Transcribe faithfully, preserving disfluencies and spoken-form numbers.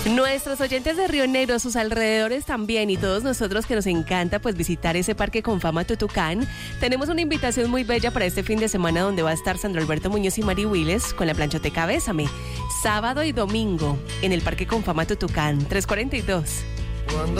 Nuestros oyentes de Río Negro, sus alrededores también, y todos nosotros que nos encanta pues visitar ese parque con fama Tutucán, tenemos una invitación muy bella para este fin de semana donde va a estar Sandro Alberto Muñoz y Mari Willes con la planchoteca Bésame, sábado y domingo en el parque con fama Tutucán, trescientos cuarenta y dos. Cuando